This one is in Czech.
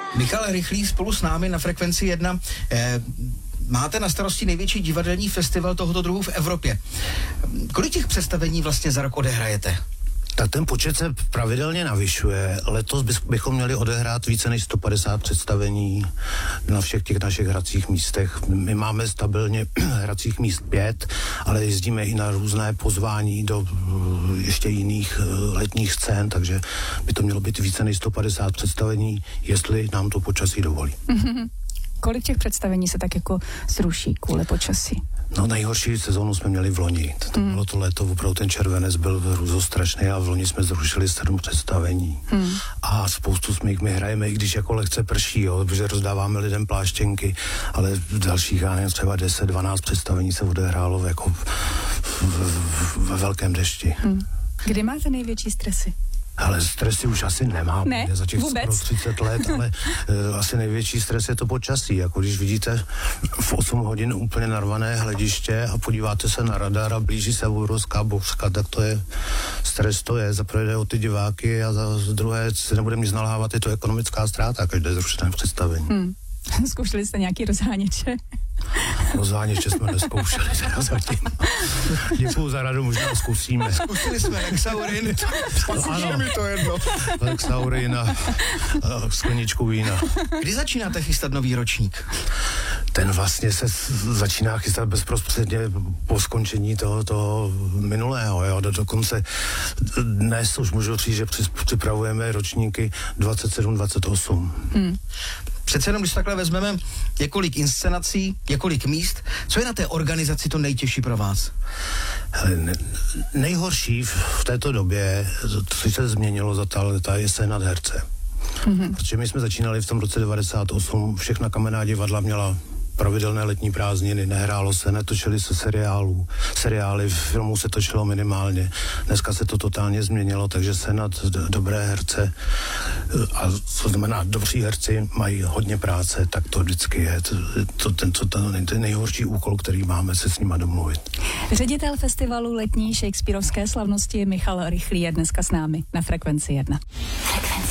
Michal Rychlý spolu s námi na Frekvenci 1. Máte na starosti největší divadelní festival tohoto druhu v Evropě. Kolik těch představení vlastně za rok odehrajete? Tak ten počet se pravidelně navyšuje. Letos bychom měli odehrát více než 150 představení na všech těch našich hracích místech. My máme stabilně hracích míst 5, ale jezdíme i na různé pozvání do ještě jiných letních scén, takže by to mělo být více než 150 představení, jestli nám to počasí dovolí. Kolik těch představení se tak jako zruší kvůli počasí? No, nejhorší sezónu jsme měli v loni. To bylo to léto, opravdu ten červenec byl hrůzostrašný a v loni jsme zrušili 7 představení. A spoustu jsme jich my hrajeme, i když jako lehce prší, jo, protože rozdáváme lidem pláštěnky, ale v dalších, já nevím, třeba 10-12 představení se odehrálo jako ve velkém dešti. Kdy máte největší stresy? Ale stresy už asi nemám, ne, za těch vůbec. skoro 30 let, ale asi největší stres je to počasí. Jako když vidíte v 8 hodin úplně narvané hlediště a podíváte se na radar a blíží se obrovská bouřka, tak to je stres, to je. Za prvé jde o ty diváky a za druhé se nebudeme nic nalhávat, je to ekonomická ztráta, každé zrušené představení. Zkoušeli jste nějaký rozháněče? Rozháněče jsme neskoušeli teda zatím. Děkuju za radu, možná zkusíme. Zkusili jsme Lexaurin, ano, mi to jedno. Lexaurin a skleničku vína. Kdy začínáte chystat nový ročník? Ten vlastně se začíná chystat bezprostředně po skončení toho minulého. Jo. Dokonce dnes už můžu říct, že připravujeme ročníky 27-28. Přece jenom, když takhle vezmeme, několik inscenací, několik míst, co je na té organizaci to nejtěžší pro vás? Nejhorší v této době, co se změnilo za ta leta, je sehnat herce. Protože my jsme začínali v tom roce 98, všechna kamenná divadla měla pravidelné letní prázdniny, nehrálo se, netočili se seriály, filmů se točilo minimálně. Dneska se to totálně změnilo, takže sehnat dobré herce, a co znamená dobří herci, mají hodně práce, tak to vždycky je ten nejhorší úkol, který máme, se s nima domluvit. Ředitel festivalu letní shakespearovské slavnosti Michal Rychlý je dneska s námi na Frekvenci 1.